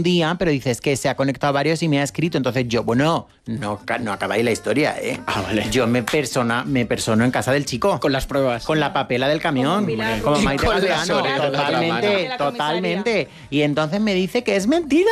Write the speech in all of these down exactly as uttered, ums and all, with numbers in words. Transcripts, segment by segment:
un día, pero dices que se ha conectado a varios y me ha escrito. Entonces yo, bueno, no, no acabáis la historia, ¿eh? Ah, vale. Yo me persona, me persono en casa del chico. Con las pruebas. Con la papela del camión. Como Maite Con Galdeano. las orejas, Totalmente, la totalmente. Y entonces me dice que es mentira.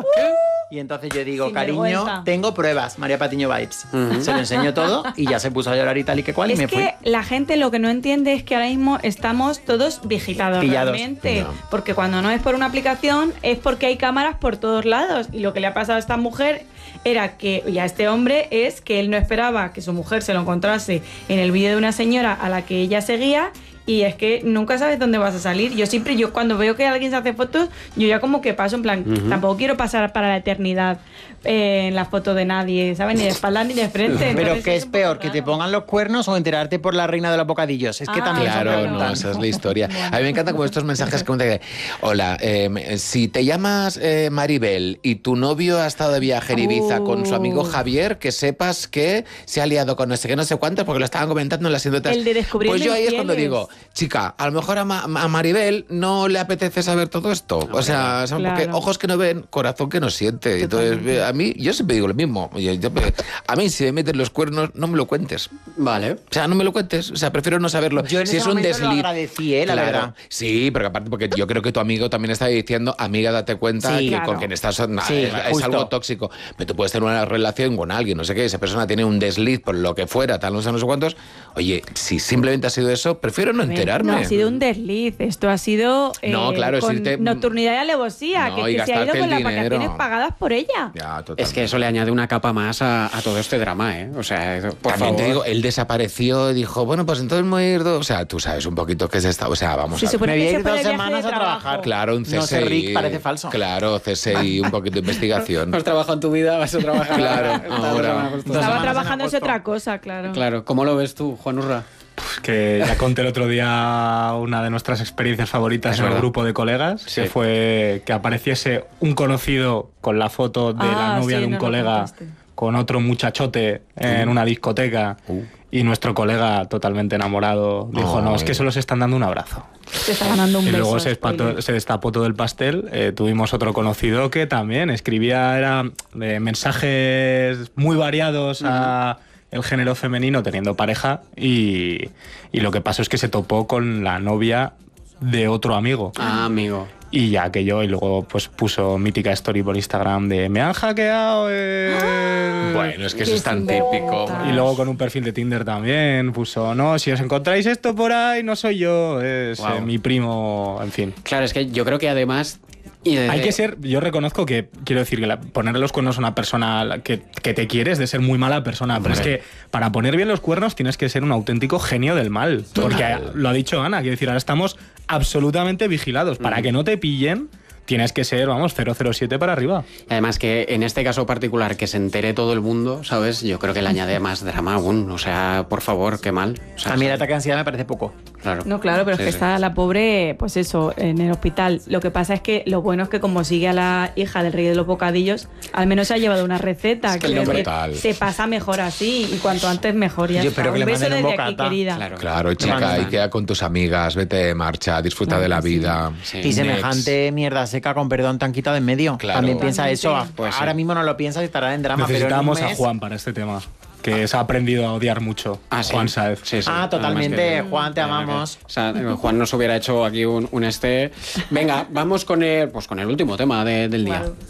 Uh, Y entonces yo digo, Sin cariño, vergüenza. tengo pruebas, María Patiño Vibes. Uh-huh. Se lo enseño todo y ya se puso a llorar y tal y que cual y Es me que fui. la gente lo que no entiende es que ahora mismo estamos todos vigilados Pillados. realmente. No. Porque cuando no es por una aplicación es porque hay cámaras por todos lados. Y lo que le ha pasado a esta mujer era que, y a este hombre, es que él no esperaba que su mujer se lo encontrase en el vídeo de una señora a la que ella seguía. Y es que nunca sabes dónde vas a salir. Yo siempre, yo cuando veo que alguien se hace fotos, yo ya como que paso en plan, Uh-huh. tampoco quiero pasar para la eternidad eh, en la foto de nadie, ¿sabes? Ni de espalda ni de frente. Pero Entonces ¿qué es un poco peor? ¿Que te raro. pongan los cuernos o enterarte por la reina de los bocadillos? Es que Ah, también Claro, son no, preguntas. esa es la historia. A mí me encanta como estos mensajes que uno dice, hola, eh, si te llamas eh, Maribel y tu novio ha estado de viaje en Ibiza Uh. con su amigo Javier, que sepas que se ha liado con no sé qué, no sé cuántos, porque lo estaban comentando en las anécdotas. El de Descubriendo Pues yo ahí es cuando Infieles. digo, chica, a lo mejor a, Ma- a Maribel no le apetece saber todo esto. O sea, ¿sabes? Porque Claro. ojos que no ven, corazón que no siente. Entonces, eh, a mí, yo siempre digo lo mismo. Yo- yo- a mí, si me meten los cuernos, no me lo cuentes. Vale. O sea, no me lo cuentes. O sea, prefiero no saberlo. Yo en si ese es un momento lo desliz. agradecí, ¿eh? La Claro. verdad. Sí, pero aparte, porque yo creo que tu amigo también está diciendo, amiga, date cuenta Sí, que claro. con quien estás nah, Sí, es, es justo. algo tóxico. Pero tú puedes tener una relación con alguien, no sé qué, esa persona tiene un desliz por lo que fuera, tal, no sé, no sé cuántos. Oye, si simplemente ha sido eso, prefiero no A ver, enterarme. No ha sido un desliz, esto ha sido eh, No, claro, es con irte- nocturnidad y alevosía, No, que, y que se ha ido gastarte con el las vacaciones dinero. pagadas por ella. Ya, totalmente. Es que eso le añade una capa más a, a todo este drama, ¿eh? O sea, por También favor. te digo, él desapareció y dijo, bueno, pues entonces me voy a ir dos. O sea, tú sabes un poquito qué es esta. O sea, vamos Se a ver. supone Me voy a que ir se fue dos de viaje semanas de a trabajar. trabajo. Claro, un C S I. No sé, Rick, parece falso. Claro, C S I, un poquito de investigación. Has trabajado en tu vida, vas a trabajar. Claro, Estás ahora. acostumbrado. Dos Estaba semanas trabajando en en agosto. otra cosa, claro. Claro, ¿cómo lo ves tú, Juan Urra? Que ya conté el otro día una de nuestras experiencias favoritas Es en un verdad. grupo de colegas, Sí. que fue que apareciese un conocido con la foto de la Ah, novia sí, de un nos lo colega contaste. con otro muchachote en una discoteca y nuestro colega totalmente enamorado dijo, no, es que solo se están dando un abrazo. Se está ganando un Y beso. luego se, espató- spoiler. se destapó todo el pastel. Eh, tuvimos otro conocido que también escribía era, eh, mensajes muy variados a el género femenino teniendo pareja y, y lo que pasó es que se topó con la novia de otro amigo. Ah, amigo. Y ya que yo, y luego pues puso mítica story por Instagram de me han hackeado. eh". Bueno, es que Qué eso es tan sinvergüenza. típico. Y luego con un perfil de Tinder también puso, no, si os encontráis esto por ahí, no soy yo, es Guau. eh, mi primo, en fin. Claro, es que yo creo que además... y de- Hay que ser, yo reconozco que, quiero decir, que la- ponerle los cuernos a una persona que, que te quiere es de ser muy mala persona, pero es que para poner bien los cuernos tienes que ser un auténtico genio del mal. Porque lo ha dicho Ana, quiero decir, ahora estamos absolutamente vigilados. Para que no te pillen, tienes que ser, vamos, cero cero siete para arriba. Además que en este caso particular que se entere todo el mundo, ¿sabes? Yo creo que le añade más drama aún. O sea, por favor, qué mal. O sea, A mí el sí, ataque de ansiedad me parece poco. claro. No, claro, pero Sí, es que sí. está la pobre, pues eso, en el hospital. Lo que pasa es que lo bueno es que como sigue a la hija del rey de los bocadillos, al menos se ha llevado una receta. Es que Quiero el decir, total. se pasa mejor así y cuanto antes mejor. Ya Yo está. espero que Un le beso manden un desde aquí, bocata. querida. Claro. Claro, chica, Claro. y queda con tus amigas, vete de marcha, disfruta Claro de la que sí. vida. Sí. Y semejante mierda seca, con perdón, tan quitado en medio. Claro. También piensa Totalmente. eso. Pues sí. Ahora mismo no lo piensas y estará en drama. Necesitamos pero en a un mes- Juan para este tema, que se ha aprendido a odiar mucho. Ah, sí. Juan Saez. Sí, sí. Ah, Además totalmente. que- Juan, te Además que- amamos. o sea, Juan nos hubiera hecho aquí un, un este. Venga, vamos con el, pues con el último tema de- del día. Claro.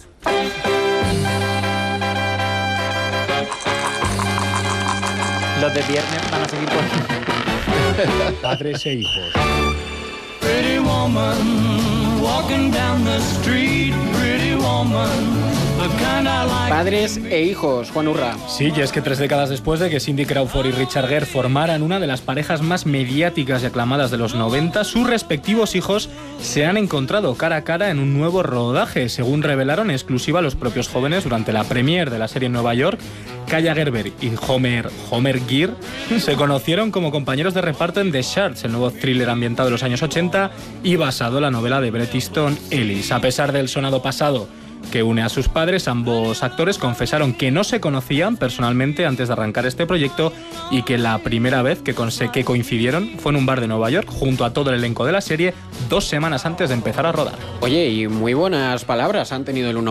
Los de viernes van a seguir por... Padres e hijos. Pretty woman, walking down the street, pretty woman, the kind I like. Padres e hijos, Juan Urra. Sí, y es que tres décadas después de que Cindy Crawford y Richard Gere formaran una de las parejas más mediáticas y aclamadas de los noventa, sus respectivos hijos se han encontrado cara a cara en un nuevo rodaje, según revelaron en exclusiva los propios jóvenes durante la premiere de la serie en Nueva York. Kaya Gerber y Homer, Homer Gere se conocieron como compañeros de reparto en The Shards, el nuevo thriller ambientado en los años ochenta y basado en la novela de Bret Easton Ellis. A pesar del sonado pasado que une a sus padres, ambos actores confesaron que no se conocían personalmente antes de arrancar este proyecto y que la primera vez que, conse- que coincidieron fue en un bar de Nueva York junto a todo el elenco de la serie dos semanas antes de empezar a rodar. Oye, y muy buenas palabras han tenido el uno